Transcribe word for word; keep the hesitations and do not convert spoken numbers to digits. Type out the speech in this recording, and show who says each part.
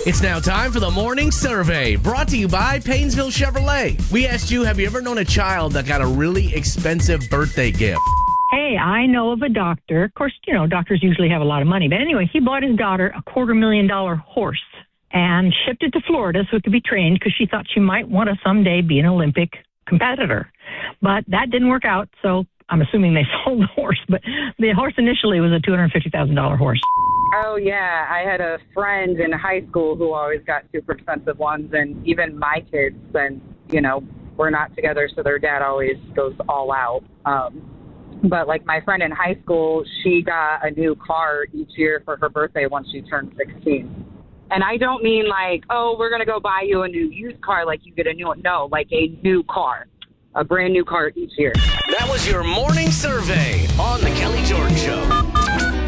Speaker 1: It's now time for the morning survey, brought to you by Painesville Chevrolet. We asked you, have you ever known a child that got a really expensive birthday gift?
Speaker 2: Hey, I know of a doctor. Of course, you know, doctors usually have a lot of money. But anyway, he bought his daughter a quarter million dollar horse and shipped it to Florida so it could be trained because she thought she might want to someday be an Olympic competitor. But that didn't work out, so I'm assuming they sold the horse. But the horse initially was a two hundred fifty thousand dollars horse.
Speaker 3: Oh, yeah. I had a friend in high school who always got super expensive ones, and even my kids, and, you know, we're not together, so their dad always goes all out. Um, but, like, my friend in high school, she got a new car each year for her birthday once she turned sixteen. And I don't mean, like, oh, we're going to go buy you a new used car like you get a new one. No, like a new car, a brand new car each year.
Speaker 1: That was your morning survey on The Kelly Jordan Show.